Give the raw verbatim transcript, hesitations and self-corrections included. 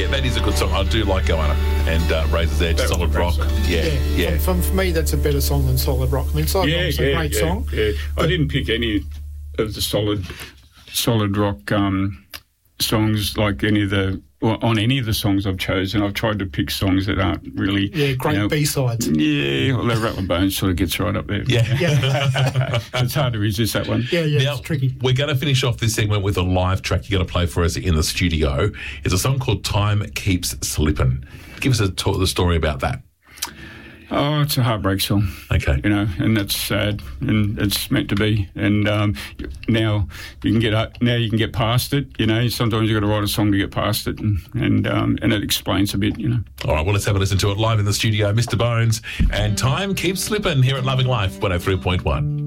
Yeah, that is a good song. I do like Goanna and uh, Razor's Edge, That was Solid a great Rock. song. Yeah, Yeah, yeah. For, for me, that's a better song than Solid Rock. I mean, Solid Yeah, Rock's yeah, a great yeah, song. Yeah. I didn't pick any of the solid, solid rock um, songs like any of the well, on any of the songs I've chosen. I've tried to pick songs that aren't really Yeah, great you know, B-sides. Yeah, well, the Rattle Bones sort of gets right up there. Yeah. Yeah, It's hard to resist that one. yeah, yeah. Now, It's tricky. we're going to finish off this segment with a live track you're going to play for us in the studio. It's a song called Time Keeps Slippin'. Give us a talk, the story about that. Oh, it's a heartbreak song. Okay. You know, and that's sad, and it's meant to be. And um, now you can get up, now you can get past it. You know, sometimes you've got to write a song to get past it, and and um, and it explains a bit. You know. All right, well, let's have a listen to it live in the studio. Mister Bones and Time Keeps Slippin' here at Loving Life one oh three point one.